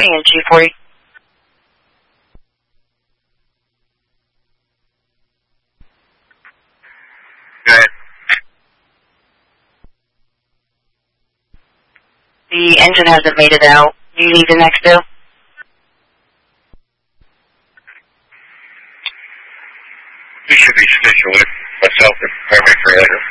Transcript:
And G40. Go ahead. The engine hasn't made it out. Do you need the next bill? You should be sufficient with myself and primary later.